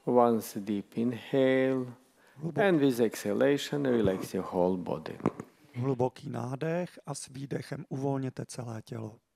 Once deep inhale, and with exhalation, relax your whole body. Hluboký nádech a s výdechem uvolněte celé tělo.